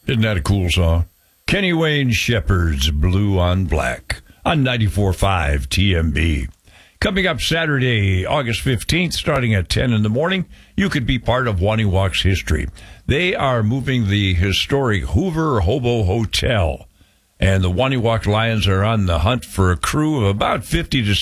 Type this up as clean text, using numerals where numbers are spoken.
Isn't that a cool song? Kenny Wayne Shepherd's Blue on Black on 94.5 TMB. Coming up Saturday, August 15th, starting at 10 in the morning, you could be part of Waniwak's history. They are moving the historic Hoover Hobo Hotel, and the Waniwak Lions are on the hunt for a crew of about 50 to